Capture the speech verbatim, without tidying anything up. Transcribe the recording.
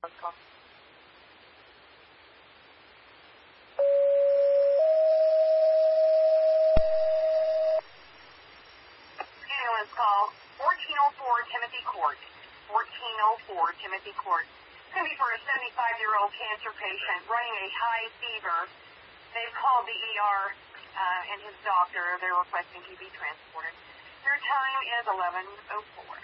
Call. Ambulance call fourteen oh four Timothy Court. fourteen oh four Timothy Court. It's going to be for a seventy-five-year-old cancer patient running a high fever. They've called the E R uh, and his doctor. They're requesting he be transported. Your time is eleven oh four.